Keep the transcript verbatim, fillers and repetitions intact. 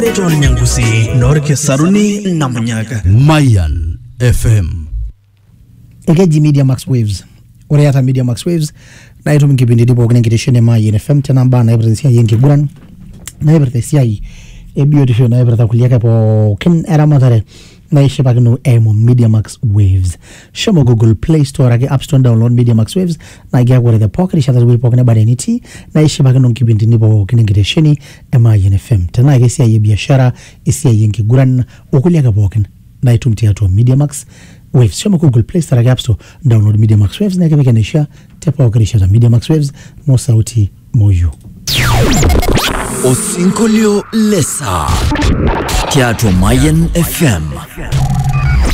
John Nyangusi, Norke Saruni, Namunyaga. Mayan F M. Ekeji Media Max Waves. Oriata Media Max Waves. Na ito mkipindi dipo kwenye kiteshene Mayan F M. Tenamba na ibrata siya yengi guran. Na ibrata siya yi. Ebio tisho na ibrata kuliaka po kin era matare. Na ishe pakino emo Media Max Waves. Shomo Google Play Store ake App Store download Media Max Waves. Na ikia kwa the pocket isha tatu wipo kwenye bada niti. Na ishe pakino mkipindi dipo kwenye kiteshene Mayan F M. Tena ike siya ye biashara isiya yengi guran. Ukuliaka po kwenye. Na itumti hatu Media Max Waves. Shama Google Play Store App Store download Media Max Waves na kama kanisha tepa wakirisha za Media Max Waves mo sauti moyo. Osinkolio Lesa Teatro Mayan F M.